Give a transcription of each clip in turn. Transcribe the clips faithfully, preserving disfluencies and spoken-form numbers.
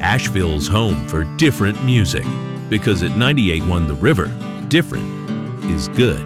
Asheville's home for different music. Because at ninety-eight point one The River, different is good.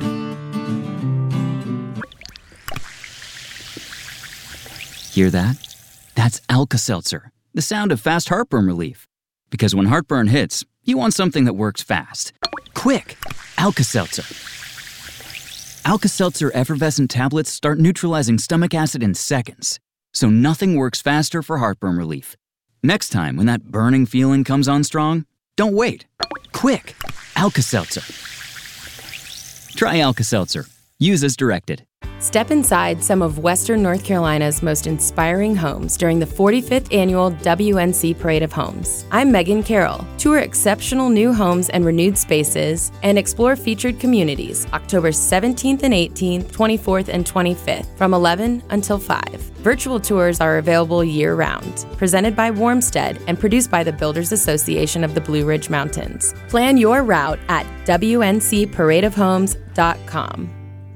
Hear that? That's Alka-Seltzer, the sound of fast heartburn relief. Because when heartburn hits, you want something that works fast. Quick! Alka-Seltzer. Alka-Seltzer effervescent tablets start neutralizing stomach acid in seconds. So nothing works faster for heartburn relief. Next time when that burning feeling comes on strong, don't wait. Quick! Alka-Seltzer. Try Alka-Seltzer. Use as directed. Step inside some of Western North Carolina's most inspiring homes during the forty-fifth Annual W N C Parade of Homes. I'm Megan Carroll. Tour exceptional new homes and renewed spaces and explore featured communities October seventeenth and eighteenth, twenty-fourth and twenty-fifth from eleven until five. Virtual tours are available year-round. Presented by Warmstead and produced by the Builders Association of the Blue Ridge Mountains. Plan your route at W N C parade of homes dot com.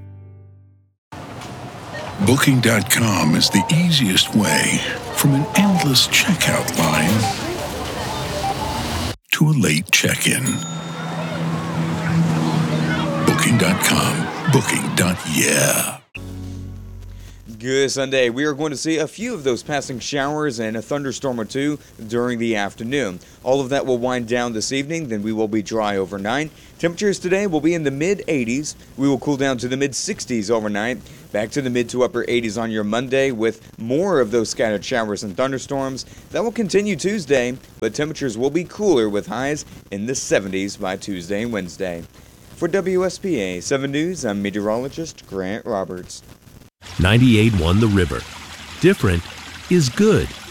Booking dot com is the easiest way from an endless checkout line to a late check-in. Booking dot com. Booking. Yeah. Good Sunday. We are going to see a few of those passing showers and a thunderstorm or two during the afternoon. All of that will wind down this evening, then we will be dry overnight. Temperatures today will be in the mid eighties. We will cool down to the mid sixties overnight. Back to the mid to upper eighties on your Monday with more of those scattered showers and thunderstorms. That will continue Tuesday, but temperatures will be cooler with highs in the seventies by Tuesday and Wednesday. For W S P A seven News, I'm meteorologist Grant Roberts. ninety-eight point one The River, different is good.